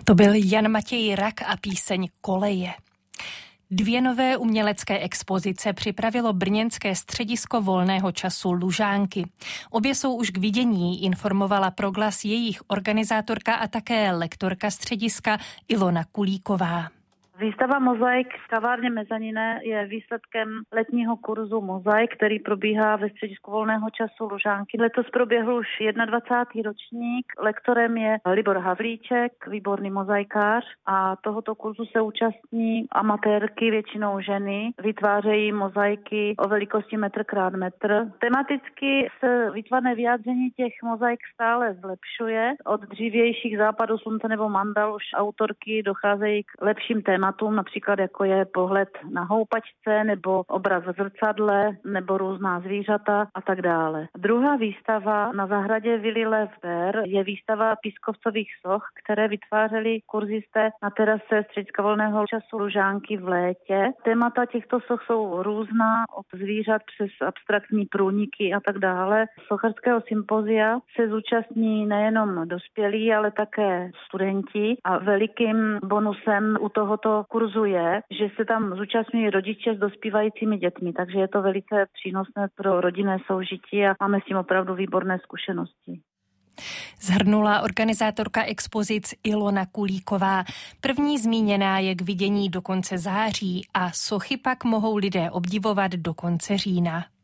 To byl Jan Matěj Rak a píseň Koleje. 2 nové umělecké expozice připravilo brněnské středisko volného času Lužánky. Obě jsou už k vidění, informovala Proglas jejich organizátorka a také lektorka střediska Ilona Kulíková. Výstava Mozaik v kavárně Mezanine je výsledkem letního kurzu Mozaik, který probíhá ve středisku volného času Lužánky. Letos proběhl už 21. ročník. Lektorem je Libor Havlíček, výborný mozaikář, a tohoto kurzu se účastní amatérky, většinou ženy. Vytvářejí mozaiky o velikosti metr krát metr. Tematicky se výtvarné vyjádření těch mozaik stále zlepšuje. Od dřívějších západů slunce nebo mandal už autorky docházejí k lepším tématům, například jako je pohled na houpačce nebo obraz v zrcadle nebo různá zvířata a tak dále. Druhá výstava na zahradě Vily Levber je výstava pískovcových soch, které vytvářeli kurzisté na terase střediska volného času Lužánky v létě. Témata těchto soch jsou různá, od zvířat přes abstraktní průniky a tak dále. Sochařského sympozia se zúčastní nejenom dospělí, ale také studenti a velikým bonusem u tohoto kurzu je, že se tam zúčastňují rodiče s dospívajícími dětmi, takže je to velice přínosné pro rodinné soužití a máme s tím opravdu výborné zkušenosti. Shrnula organizátorka expozic Ilona Kulíková. První zmíněná je k vidění do konce září a sochy pak mohou lidé obdivovat do konce října.